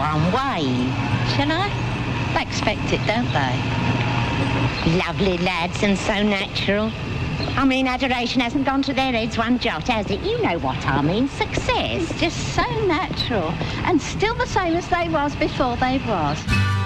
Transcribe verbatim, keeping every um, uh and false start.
one wave, shall I? They expect it, don't they? Lovely lads and so natural. I mean, adoration hasn't gone to their heads one jot, has it? You know what I mean, success. It's just so natural, and still the same as they was before they was.